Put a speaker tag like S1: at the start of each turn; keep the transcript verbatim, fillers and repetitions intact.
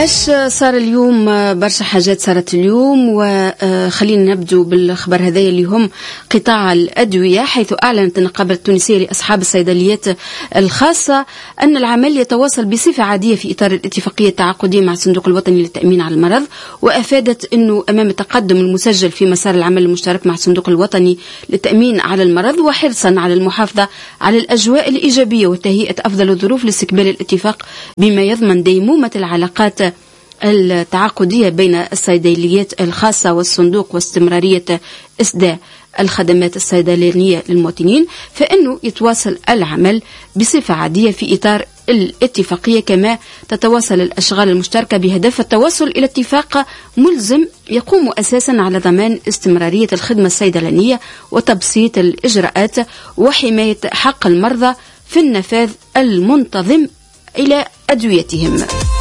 S1: ايش صار اليوم؟ برشا حاجات صارت اليوم، وخلينا نبدو بالخبر هذايا اللي هم قطاع الأدوية، حيث أعلنت النقابة التونسية لأصحاب الصيدليات الخاصة أن العمل يتواصل بصفة عادية في إطار الاتفاقية التعاقدية مع الصندوق الوطني للتأمين على المرض، وأفادت أنه أمام التقدم المسجل في مسار العمل المشترك مع الصندوق الوطني للتأمين على المرض، وحرصا على المحافظة على الأجواء الإيجابية وتهيئة أفضل الظروف لاستقبال الاتفاق بما يضمن ديمومة العلاقات التعاقدية بين الصيدليات الخاصة والصندوق واستمرارية إسداء الخدمات الصيدلانية للمواطنين، فإنه يتواصل العمل بصفة عادية في إطار الاتفاقية، كما تتواصل الأشغال المشتركة بهدف التوصل إلى اتفاق ملزم يقوم أساسا على ضمان استمرارية الخدمة الصيدلانية وتبسيط الإجراءات وحماية حق المرضى في النفاذ المنتظم إلى أدويتهم.